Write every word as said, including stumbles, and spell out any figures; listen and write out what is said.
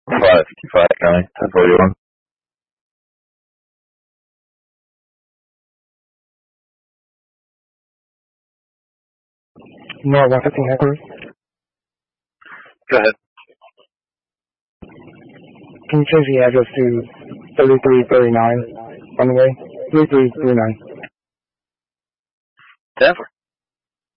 five fifty-five County, ten forty-one. North one fifteen headquarters. Go ahead. Can you change the address to thirty-three thirty-nine on the way? thirty-three thirty-nine. Denver.